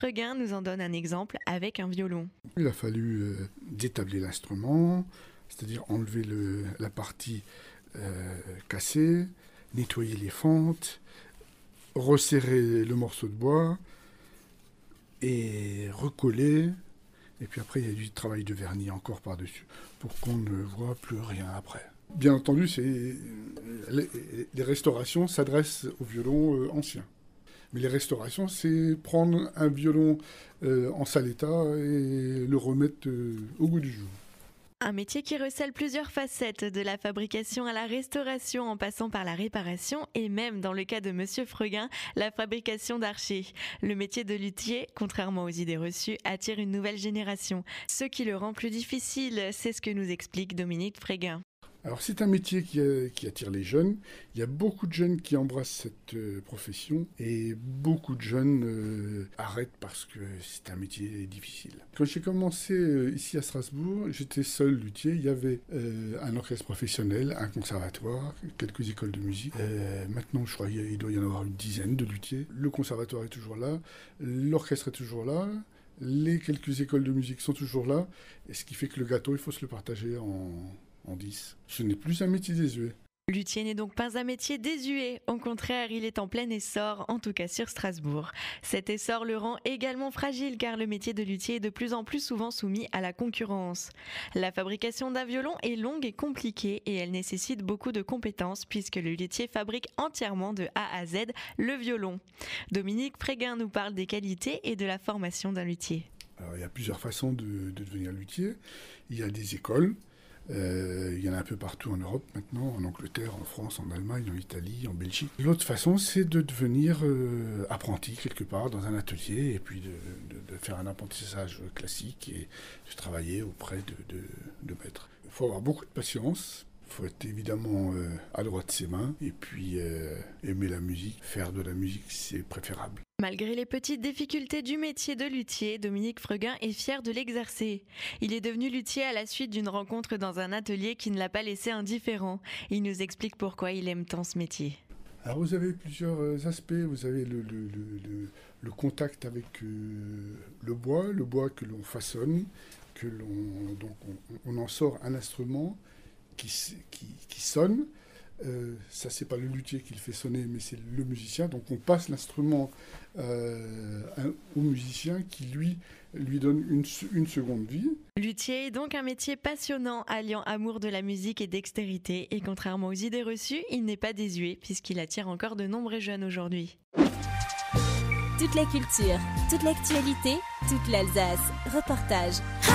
Reguin nous en donne un exemple avec un violon. Il a fallu détabler l'instrument, c'est-à-dire enlever la partie cassée, nettoyer les fentes, resserrer le morceau de bois et recoller. Et puis après, il y a du travail de vernis encore par-dessus pour qu'on ne voit plus rien après. Bien entendu, les restaurations s'adressent aux violons anciens. Mais les restaurations, c'est prendre un violon en sale état et le remettre au goût du jour. Un métier qui recèle plusieurs facettes, de la fabrication à la restauration en passant par la réparation et même, dans le cas de Monsieur Freguin, la fabrication d'archers. Le métier de luthier, contrairement aux idées reçues, attire une nouvelle génération. Ce qui le rend plus difficile, c'est ce que nous explique Dominique Freguin. Alors c'est un métier qui attire les jeunes. Il y a beaucoup de jeunes qui embrassent cette profession et beaucoup de jeunes arrêtent parce que c'est un métier difficile. Quand j'ai commencé ici à Strasbourg, j'étais seul luthier. Il y avait un orchestre professionnel, un conservatoire, quelques écoles de musique. Maintenant, je crois qu'il doit y en avoir une dizaine de luthiers. Le conservatoire est toujours là, l'orchestre est toujours là. Les quelques écoles de musique sont toujours là. Et ce qui fait que le gâteau, il faut se le partager en 10. Ce n'est plus un métier désuet. Luthier n'est donc pas un métier désuet, au contraire, il est en plein essor, en tout cas sur Strasbourg. Cet essor le rend également fragile car le métier de luthier est de plus en plus souvent soumis à la concurrence. La fabrication d'un violon est longue et compliquée et elle nécessite beaucoup de compétences puisque le luthier fabrique entièrement de A à Z le violon. Dominique Freguin nous parle des qualités et de la formation d'un luthier. Alors, il y a plusieurs façons de devenir luthier. Il y a des écoles. Il y en a un peu partout en Europe maintenant, en Angleterre, en France, en Allemagne, en Italie, en Belgique. L'autre façon, c'est de devenir apprenti quelque part dans un atelier et puis de faire un apprentissage classique et de travailler auprès de maîtres. Il faut avoir beaucoup de patience. Il faut être évidemment adroit de ses mains et puis aimer la musique. Faire de la musique, c'est préférable. Malgré les petites difficultés du métier de luthier, Dominique Freguin est fier de l'exercer. Il est devenu luthier à la suite d'une rencontre dans un atelier qui ne l'a pas laissé indifférent. Il nous explique pourquoi il aime tant ce métier. Alors vous avez plusieurs aspects. Vous avez le contact avec le bois que l'on façonne, donc on en sort un instrument qui sonne. Ça, c'est pas le luthier qui le fait sonner, mais c'est le musicien. Donc on passe l'instrument au musicien qui, lui donne une seconde vie. Luthier est donc un métier passionnant, alliant amour de la musique et dextérité. Et contrairement aux idées reçues, il n'est pas désuet, puisqu'il attire encore de nombreux jeunes aujourd'hui. Toute la culture, toute l'actualité, toute l'Alsace. Reportage.